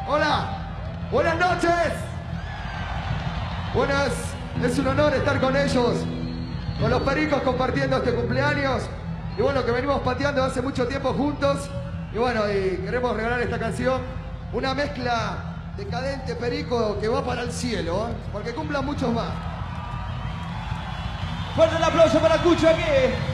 Hola, buenas noches. Buenas, es un honor estar con ellos, con los Pericos compartiendo este cumpleaños. Y bueno, que venimos pateando hace mucho tiempo juntos. Y bueno, y queremos regalar esta canción, una mezcla decadente perico que va para el cielo, porque cumplan muchos más. Fuerte el aplauso para Cucho aquí.